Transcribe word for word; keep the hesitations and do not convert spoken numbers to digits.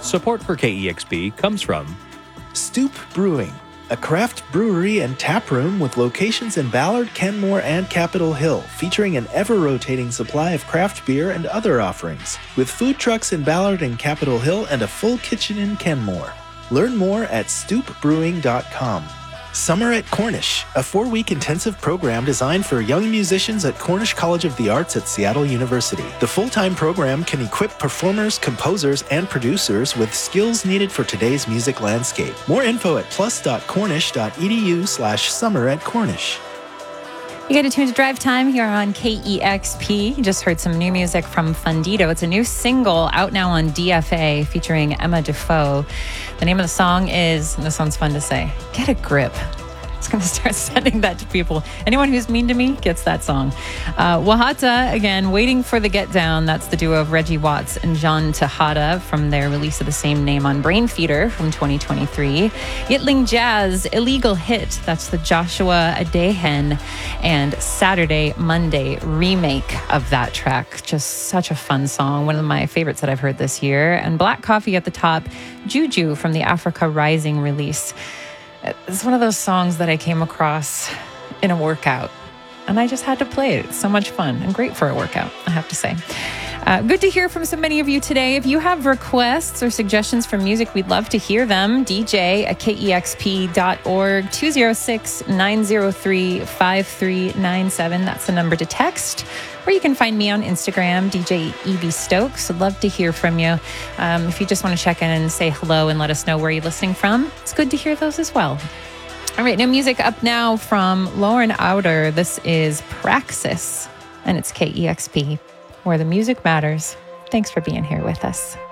Support for K E X P comes from Stoop Brewing, a craft brewery and tap room with locations in Ballard, Kenmore, and Capitol Hill, featuring an ever-rotating supply of craft beer and other offerings, with food trucks in Ballard and Capitol Hill and a full kitchen in Kenmore. Learn more at stoop brewing dot com. Summer at Cornish, a four-week intensive program designed for young musicians at Cornish College of the Arts at Seattle University. The full-time program can equip performers, composers, and producers with skills needed for today's music landscape. More info at plus dot cornish dot e d u slash summer at Cornish. You got to tune to Drive Time here on K E X P. You just heard some new music from Fundito. It's a new single out now on D F A featuring Emma Defoe. The name of the song is, and this one's fun to say, Get a Grip. It's going to start sending that to people. Anyone who's mean to me gets that song. Uh, Wahata, again, Waiting for the Get Down. That's the duo of Reggie Watts and John Tejada from their release of the same name on Brainfeeder from twenty twenty-three. Yitling Jazz, Illegal Hit. That's the Joshua Adehen and Saturday, Monday remake of that track. Just such a fun song. One of my favorites that I've heard this year. And Black Coffee at the top, Juju from the Africa Rising release. It's one of those songs that I came across in a workout, and I just had to play it. It's so much fun and great for a workout, I have to say. Uh, good to hear from so many of you today. If you have requests or suggestions for music, we'd love to hear them. D J at K E X P dot org, two oh six, nine oh three, five three nine seven. That's the number to text. Or you can find me on Instagram, D J Evie Stokes. I'd love to hear from you. Um, if you just want to check in and say hello and let us know where you're listening from, it's good to hear those as well. All right, new music up now from Lauren Outer. This is Praxis, and it's K E X P, where the music matters. Thanks for being here with us.